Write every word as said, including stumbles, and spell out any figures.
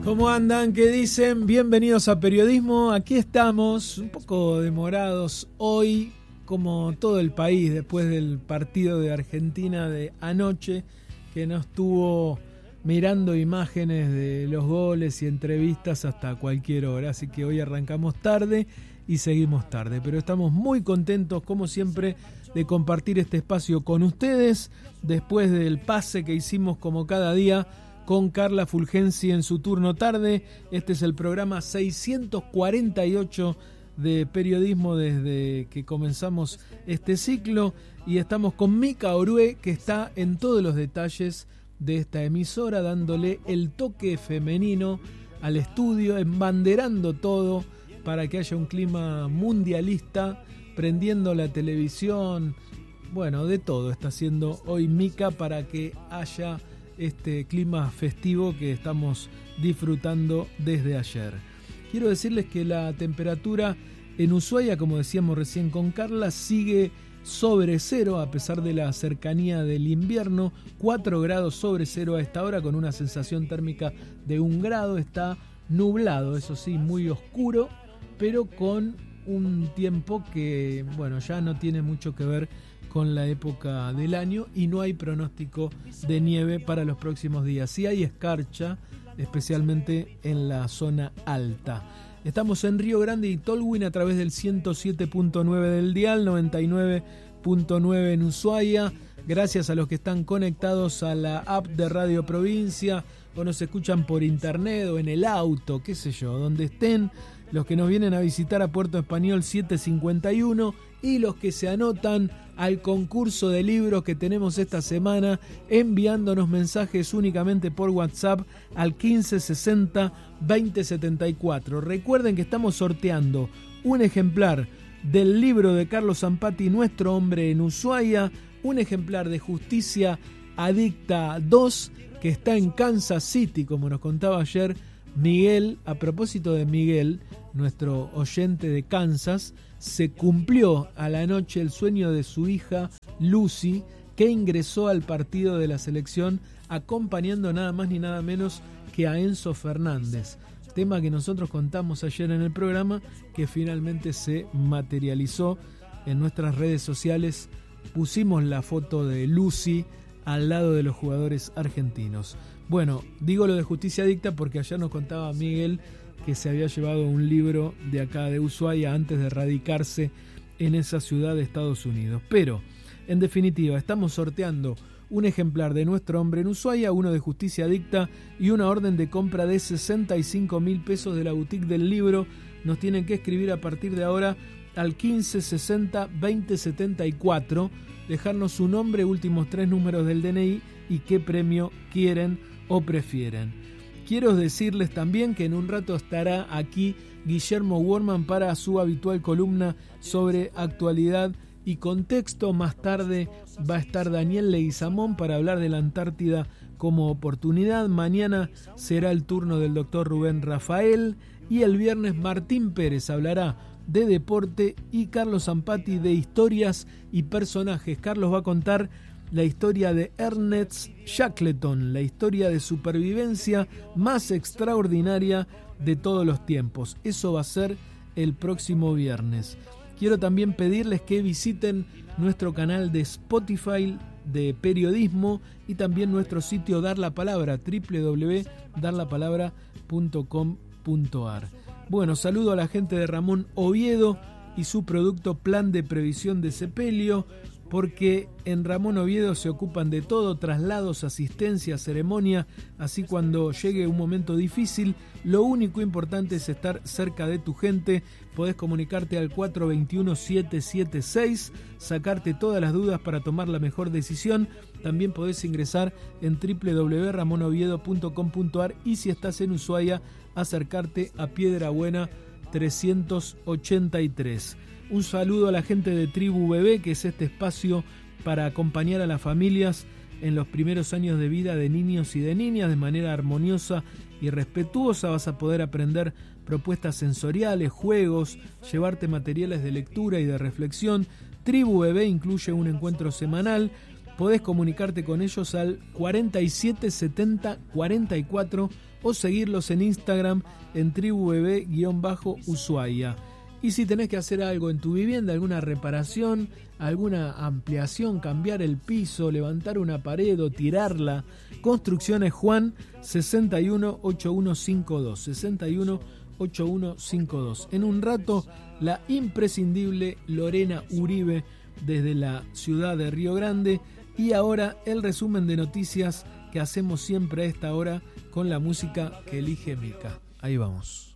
¿Cómo andan? ¿Qué dicen? Bienvenidos a Periodismo. Aquí estamos, un poco demorados hoy, como todo el país, después del partido de Argentina de anoche, que nos tuvo mirando imágenes de los goles y entrevistas hasta cualquier hora. Así que hoy arrancamos tarde y seguimos tarde. Pero estamos muy contentos, como siempre, de compartir este espacio con ustedes, después del pase que hicimos como cada día con Carla Fulgenzi en su turno tarde. Este es el programa seiscientos cuarenta y ocho de Periodismo desde que comenzamos este ciclo, y estamos con Mica Orue, que está en todos los detalles de esta emisora, dándole el toque femenino al estudio, embanderando todo para que haya un clima mundialista, prendiendo la televisión, bueno, de todo está haciendo hoy Mica para que haya este clima festivo que estamos disfrutando desde ayer. Quiero decirles que la temperatura en Ushuaia, como decíamos recién con Carla, sigue sobre cero a pesar de la cercanía del invierno. Cuatro grados sobre cero a esta hora, con una sensación térmica de un grado. Está nublado, eso sí, muy oscuro, pero con un tiempo que, bueno, ya no tiene mucho que ver con la época del año, y no hay pronóstico de nieve para los próximos días. Sí hay escarcha, especialmente en la zona alta. Estamos en Río Grande y Tolwyn a través del ciento siete punto nueve del dial, noventa y nueve punto nueve en Ushuaia. Gracias a los que están conectados a la app de Radio Provincia, o nos escuchan por internet o en el auto, qué sé yo, donde estén. Los que nos vienen a visitar a Puerto Español setecientos cincuenta y uno, y los que se anotan al concurso de libros que tenemos esta semana, enviándonos mensajes únicamente por WhatsApp al quince sesenta veinte setenta y cuatro. Recuerden que estamos sorteando un ejemplar del libro de Carlos Zampati, Nuestro Hombre en Ushuaia, un ejemplar de Justicia Adicta dos, que está en Kansas City, como nos contaba ayer Miguel. A propósito de Miguel, nuestro oyente de Kansas, se cumplió a la noche el sueño de su hija Lucy, que ingresó al partido de la selección acompañando nada más ni nada menos que a Enzo Fernández, tema que nosotros contamos ayer en el programa, que finalmente se materializó. En nuestras redes sociales pusimos la foto de Lucy al lado de los jugadores argentinos. Bueno, digo lo de Justicia Adicta porque ayer nos contaba Miguel que se había llevado un libro de acá de Ushuaia antes de radicarse en esa ciudad de Estados Unidos. Pero, en definitiva, estamos sorteando un ejemplar de Nuestro Hombre en Ushuaia, uno de Justicia Adicta y una orden de compra de sesenta y cinco mil pesos de la boutique del libro. Nos tienen que escribir a partir de ahora al quince sesenta veinte setenta y cuatro, dejarnos su nombre, últimos tres números del D N I y qué premio quieren o prefieren. Quiero decirles también que en un rato estará aquí Guillermo Worman para su habitual columna sobre actualidad y contexto. Más tarde va a estar Daniel Leguizamón para hablar de la Antártida como oportunidad. Mañana será el turno del doctor Rubén Rafael, y el viernes Martín Pérez hablará de deporte y Carlos Zampati de historias y personajes. Carlos va a contar la historia de Ernest Shackleton, la historia de supervivencia más extraordinaria de todos los tiempos. Eso va a ser el próximo viernes. Quiero también pedirles que visiten nuestro canal de Spotify de Periodismo y también nuestro sitio Dar la Palabra, doble u doble u doble u punto dar la palabra punto com punto a r. Bueno, saludo a la gente de Ramón Oviedo y su producto Plan de Previsión de Sepelio, porque en Ramón Oviedo se ocupan de todo: traslados, asistencia, ceremonia. Así cuando llegue un momento difícil, lo único importante es estar cerca de tu gente. Podés comunicarte al cuatro dos uno siete siete seis, sacarte todas las dudas para tomar la mejor decisión. También podés ingresar en doble u doble u doble u punto ramón oviedo punto com punto a r, y si estás en Ushuaia, acercarte a Piedra Buena trescientos ochenta y tres. Un saludo a la gente de Tribu Bebé, que es este espacio para acompañar a las familias en los primeros años de vida de niños y de niñas de manera armoniosa y respetuosa. Vas a poder aprender propuestas sensoriales, juegos, llevarte materiales de lectura y de reflexión. Tribu Bebé incluye un encuentro semanal podés comunicarte con ellos al cuarenta y siete setenta cuarenta y cuatro o seguirlos en Instagram en tribu bebé guión bajo Ushuaia. Y si tenés que hacer algo en tu vivienda, alguna reparación, alguna ampliación, cambiar el piso, levantar una pared o tirarla, Construcciones Juan sesenta y uno ochenta y uno cincuenta y dos, sesenta y uno ochenta y uno cincuenta y dos. En un rato, la imprescindible Lorena Uribe desde la ciudad de Río Grande. Y ahora el resumen de noticias que hacemos siempre a esta hora con la música que elige Mica. Ahí vamos.